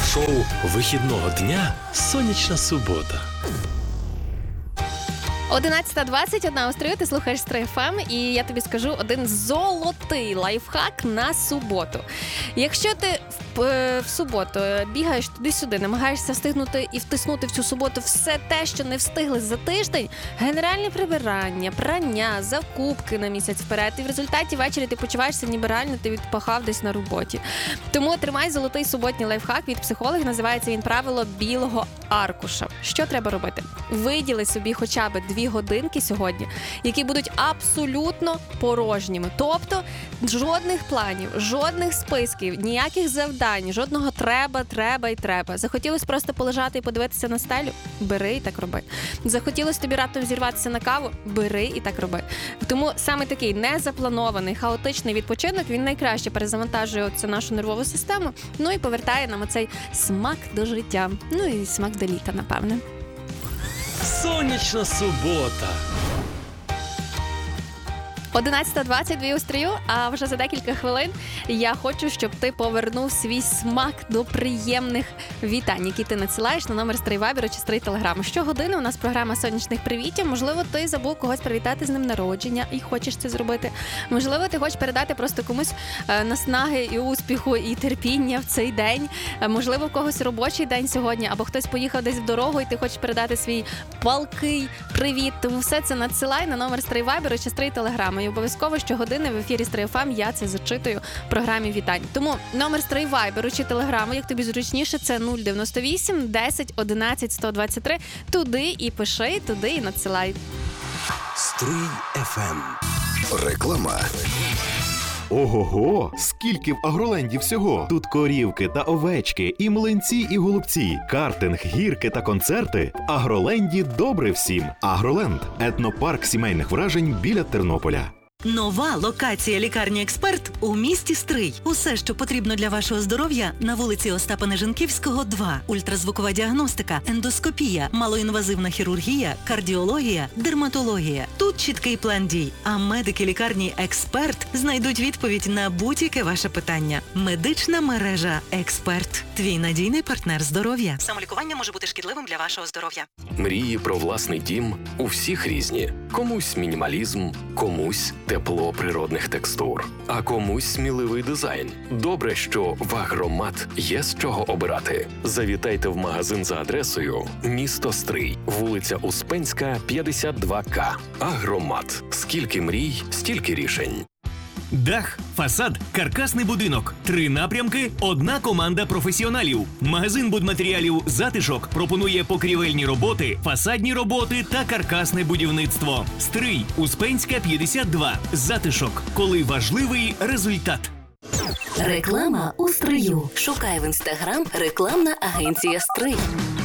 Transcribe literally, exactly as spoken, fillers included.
Шоу вихідного дня «Сонячна субота». одинадцята двадцять одна у стрію, ти слухаєш Стрий еф ем, і я тобі скажу один золотий лайфхак на суботу. Якщо ти в, в суботу бігаєш туди-сюди, намагаєшся встигнути і втиснути в цю суботу все те, що не встигли за тиждень, генеральне прибирання, прання, закупки на місяць вперед, і в результаті ввечері ти почуваєшся, ніби реально ти відпахав десь на роботі. Тому тримай золотий суботній лайфхак від психолога, називається він правило білого аркуша. Що треба робити? Виділи собі хоча б дві годинки сьогодні, які будуть абсолютно порожніми. Тобто жодних планів, жодних списків, ніяких завдань, жодного треба, треба і треба. Захотілось просто полежати і подивитися на стелю? Бери і так роби. Захотілось тобі раптом зірватися на каву? Бери і так роби. Тому саме такий незапланований, хаотичний відпочинок, він найкраще перезавантажує оцю нашу нервову систему, ну і повертає нам оцей смак до життя. Ну і смак до літа, напевне. Сонячна субота. одинадцята двадцять дві у стрію, а вже за декілька хвилин я хочу, щоб ти повернув свій смак до приємних вітань, які ти надсилаєш на номер Стрий Вайберу чи Стрий Телеграму. Щогодини у нас програма сонячних привітів. Можливо, ти забув когось привітати з днем народження і хочеш це зробити. Можливо, ти хочеш передати просто комусь наснаги і успіху, і терпіння в цей день. Можливо, в когось робочий день сьогодні, або хтось поїхав десь в дорогу, і ти хочеш передати свій палкий привіт. Тому все це надсилай на номер Стрий Вайберу чи Стрий Телеграму. І обов'язково щогодини в ефірі Стрий еф ем я це зачитую в програмі вітань. Тому номер Стрий Вайберу чи Телеграму, як тобі зручніше, це нуль дев'яносто вісім десять одинадцять сто двадцять три. Туди і пиши, туди і надсилай. Стрий еф ем. Реклама. Ого-го! Скільки в Агроленді всього! Тут корівки та овечки, і млинці, і голубці, картинг, гірки та концерти. В Агроленді добре всім. Агроленд – етнопарк сімейних вражень біля Тернополя. Нова локація лікарні «Експерт» у місті Стрий. Усе, що потрібно для вашого здоров'я, на вулиці Остапа Нежанківського, два. Ультразвукова діагностика, ендоскопія, малоінвазивна хірургія, кардіологія, дерматологія. Тут чіткий план дій. А медики лікарні «Експерт» знайдуть відповідь на будь-яке ваше питання. Медична мережа «Експерт». Твій надійний партнер здоров'я. Самолікування може бути шкідливим для вашого здоров'я. Мрії про власний дім у всіх різні. Комусь мінімалізм, комусь тепло природних текстур, а комусь сміливий дизайн. Добре, що в Агромат є з чого обирати. Завітайте в магазин за адресою місто Стрий, вулиця Успенська, п'ятдесят два ка. Агромат. Скільки мрій, стільки рішень. Дах, фасад, каркасний будинок. Три напрямки, одна команда професіоналів. Магазин будматеріалів «Затишок» пропонує покрівельні роботи, фасадні роботи та каркасне будівництво. Стрий, Успенська, п'ятдесят два. «Затишок». Коли важливий результат. Реклама у Стрию. Шукай в інстаграм рекламна агенція «Стрий».